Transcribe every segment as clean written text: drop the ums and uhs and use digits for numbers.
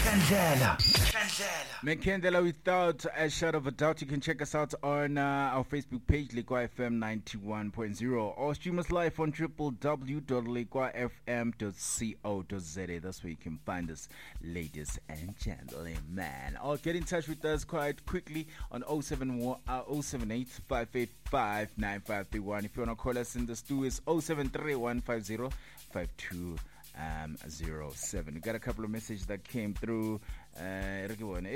Mekendela, without a shadow of a doubt, you can check us out on our Facebook page, Lekwa FM 91.0, or stream us live on www.lekwafm.co.za. That's where you can find us, ladies and gentlemen. Or get in touch with us quite quickly on 078 585 9531. If you want to call us in the studio, it's 073 150 5207. We got a couple of messages that came through. Let's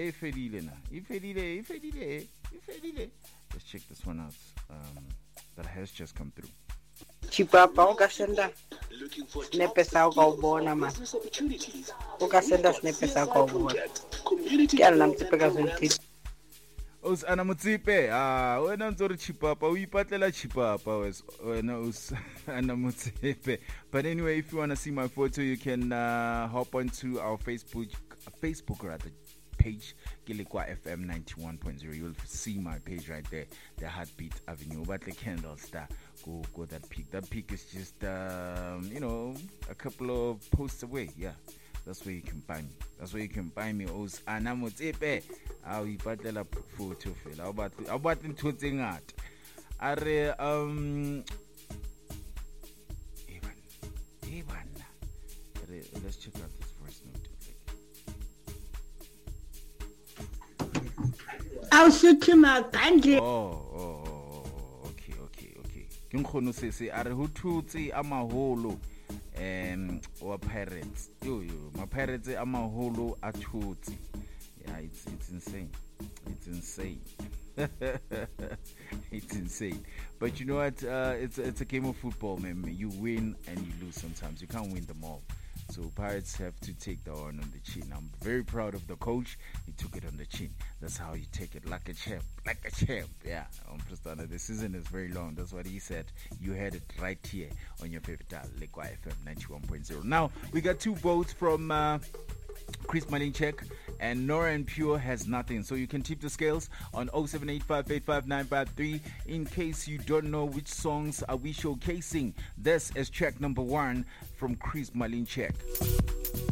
check this one out. That has just come through. Chipapa ukasenda snepe sa ukawubona man. Ukasenda snepe sa ukawubona. Kyala namtsipeka zonke. Os Anamutsipe, wena nzori chipapa, uipatlela chipapa wena os Anamutsipe. But anyway, if you want to see my photo, you can hop onto our Facebook page, Lekwa FM 91.0. You'll see my page right there, the Heartbeat Avenue. But the candle star, go that peak. That peak is just a couple of posts away. Yeah. That's where you can find me. That's where you can find me. Os Anamutsipe. I'll be patela photo feel. How about in tweeting out? Are Ivan. Let's check out this voice note. I'll shoot him out. Thank you. Okay. Ke nkgono se are ho thutse a maholo wa pirates. My pirates are maholo a thutse. Yeah, it's insane. It's insane. It's insane. But you know what? It's a game of football, man. You win and you lose sometimes. You can't win them all. So Pirates have to take the one on the chin. I'm very proud of the coach. He took it on the chin. That's how you take it, like a champ. Yeah, the season is very long. That's what he said. You had it right here on your favorite dial, Lekwa FM 91.0. Now, we got two votes from Chris Malinchek, and Nora and Pure has nothing. So you can tip the scales on 078585953. In case you don't know which songs are we showcasing, this is track number 1 from Chris Malinchek.